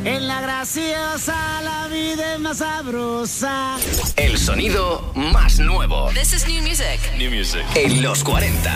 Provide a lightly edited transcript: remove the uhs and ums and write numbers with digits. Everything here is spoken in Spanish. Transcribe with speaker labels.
Speaker 1: En la graciosa la vida es más sabrosa.
Speaker 2: El sonido más nuevo.
Speaker 3: This is new music.
Speaker 2: En los 40.